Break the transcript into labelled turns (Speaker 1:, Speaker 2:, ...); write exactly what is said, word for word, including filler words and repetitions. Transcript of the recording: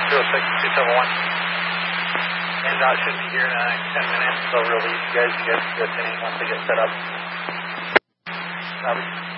Speaker 1: two oh six, two seven one. And that should be here in the next ten minutes. They'll release you guys. You guys can get in once they get set up. Copy.